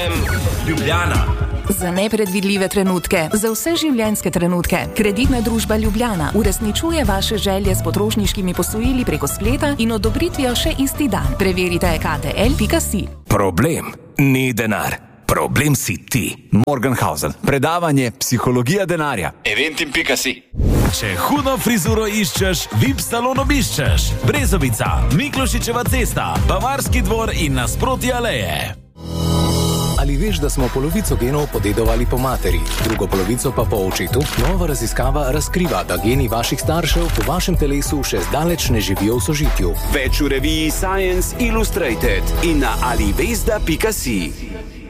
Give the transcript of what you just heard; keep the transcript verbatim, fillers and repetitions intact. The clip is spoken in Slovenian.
Ljubljana. Za nepredvidljive trenutke, za vse življenjske trenutke. Kreditna družba Ljubljana uresničuje vaše želje s potrošniškimi posojili preko spleta in odobritvijo še isti dan. Preverite k t l pika si. Problem ni denar. Problem si ti. Morgenhausen. Predavanje Psihologija denarja. Eventim pika si. Če hudo frizuro iščeš, V I P salon obiščeš. Brezovica, Miklošičeva cesta, Bavarski dvor in nasproti aleje. Ali veš, da smo polovico genov podedovali po materi, drugo polovico pa po očetu? Nova raziskava razkriva, da geni vaših staršev v vašem telesu še zdaleč ne živijo v sožitju. Več v reviji Science Illustrated in na alivesda pika si.